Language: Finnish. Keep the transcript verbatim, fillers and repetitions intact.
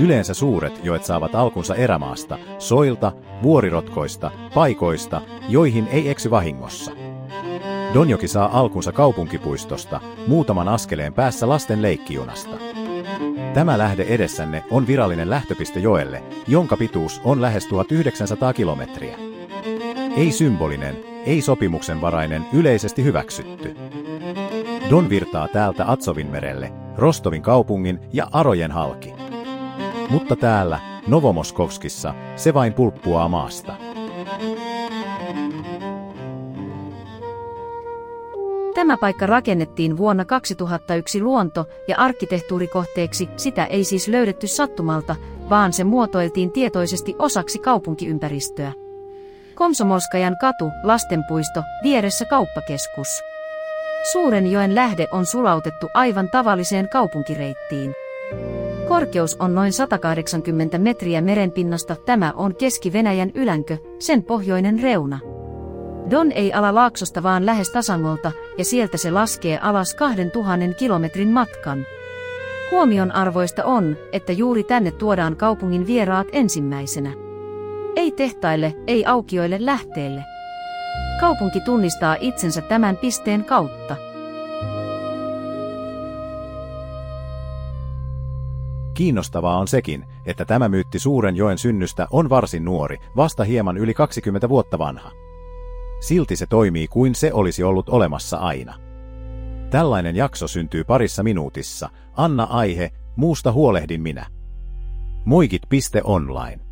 Yleensä suuret joet saavat alkunsa erämaasta, soilta, vuorirotkoista, paikoista, joihin ei eksy vahingossa. Donjoki saa alkunsa kaupunkipuistosta, muutaman askeleen päässä lasten leikkijunasta. Tämä lähde edessänne on virallinen lähtöpiste joelle, jonka pituus on lähes tuhatyhdeksänsataa kilometriä. Ei symbolinen, ei sopimuksenvarainen, yleisesti hyväksytty. Don virtaa täältä Atsovinmerelle, Rostovin kaupungin ja Arojen halki. Mutta täällä, Novomoskovskissa, se vain pulppuaa maasta. Tämä paikka rakennettiin vuonna kaksituhattayksi luonto- ja arkkitehtuurikohteeksi, sitä ei siis löydetty sattumalta, vaan se muotoiltiin tietoisesti osaksi kaupunkiympäristöä. Komsomolskajan katu, lastenpuisto, vieressä kauppakeskus. Suurenjoen lähde on sulautettu aivan tavalliseen kaupunkireittiin. Korkeus on noin sata kahdeksankymmentä metriä merenpinnasta, tämä on Keski-Venäjän ylänkö, sen pohjoinen reuna. Don ei ala laaksosta vaan lähes tasangolta, ja sieltä se laskee alas kahdentuhannen kilometrin matkan. Huomion arvoista on, että juuri tänne tuodaan kaupungin vieraat ensimmäisenä. Ei tehtaille, ei aukioille lähteelle. Kaupunki tunnistaa itsensä tämän pisteen kautta. Kiinnostavaa on sekin, että tämä myytti Suuren joen synnystä on varsin nuori, vasta hieman yli kaksikymmentä vuotta vanha. Silti se toimii kuin se olisi ollut olemassa aina. Tällainen jakso syntyy parissa minuutissa. Anna aihe, muusta huolehdin minä. Moikit piste online